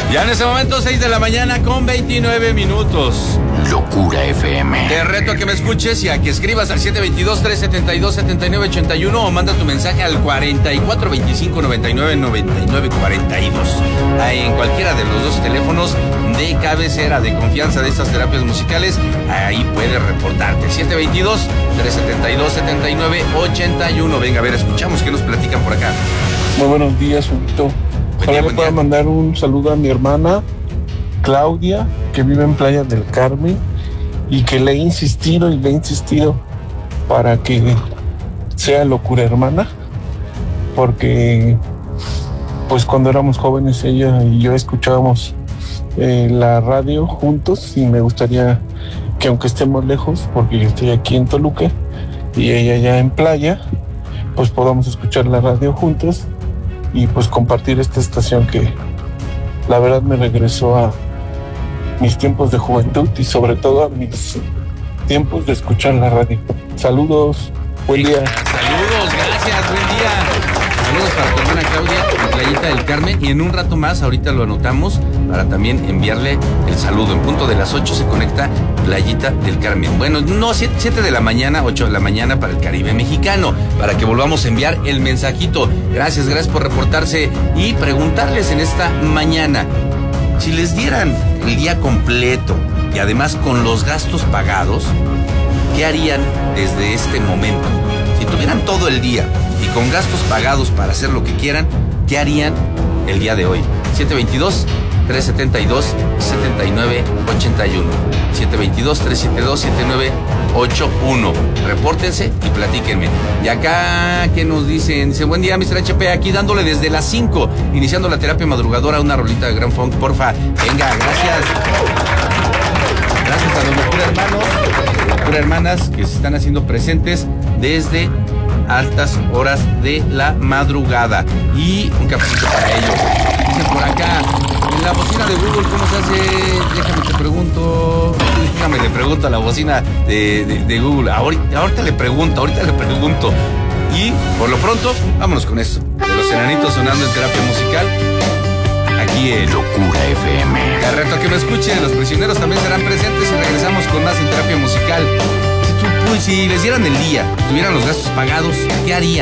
Ya en ese momento, 6 de la mañana con 29 minutos. Locura FM. Te reto a que me escuches y a que escribas al 722-372-7981 o manda tu mensaje al 4425-999942. Ahí en cualquiera de los dos teléfonos de cabecera, de confianza de estas terapias musicales, ahí puedes reportarte. 722-372-7981. Venga, a ver, escuchamos qué nos platican por acá. Muy buenos días, Huguito. Ojalá le pueda mandar un saludo a mi hermana Claudia, que vive en Playa del Carmen, y que le he insistido para que sea Locura Hermana, porque pues cuando éramos jóvenes ella y yo escuchábamos la radio juntos, y me gustaría que, aunque estemos lejos, porque yo estoy aquí en Toluca y ella ya en Playa, pues podamos escuchar la radio juntos y pues compartir esta estación que la verdad me regresó a mis tiempos de juventud y sobre todo a mis tiempos de escuchar la radio. Saludos, buen día. Saludos, gracias, buen día. Saludos para tu hermana Claudia en Playita del Carmen, y en un rato más, ahorita lo anotamos, para también enviarle el saludo. En punto de las 8 se conecta Playita del Carmen. Bueno, no, 7 de la mañana, 8 de la mañana para el Caribe mexicano, para que volvamos a enviar el mensajito. Gracias por reportarse y preguntarles en esta mañana, si les dieran el día completo y además con los gastos pagados, ¿qué harían desde este momento? Si tuvieran todo el día y con gastos pagados para hacer lo que quieran, ¿qué harían el día de hoy? 722-372-7981. 722-372-7981. Repórtense y platíquenme. Y acá, ¿qué nos dicen? Dice, buen día, Mr. HP, aquí dándole desde las 5, iniciando la terapia madrugadora, una rolita de Gran Funk, porfa. Venga, gracias. Gracias a los Locura Hermanos, Locura Hermanas, que se están haciendo presentes desde altas horas de la madrugada. Y un cafecito para ellos. Dicen por acá, en la bocina de Google, ¿cómo se hace? Déjame le pregunto a la bocina de Google. Ahorita le pregunto. Y por lo pronto, vámonos con esto. De los enanitos sonando en terapia musical. Aquí en Locura FM. Te reto a que me escuchen. Los prisioneros también serán presentes y regresamos con más en terapia musical. Si les dieran el día, tuvieran los gastos pagados, ¿qué harían?